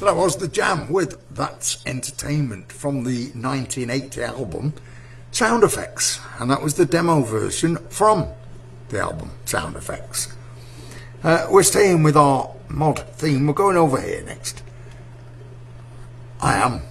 That was The Jam with That's Entertainment from the 1980 album Sound Effects, and that was the demo version from the album Sound Effects. We're staying with our mod theme. We're going over here next. I Am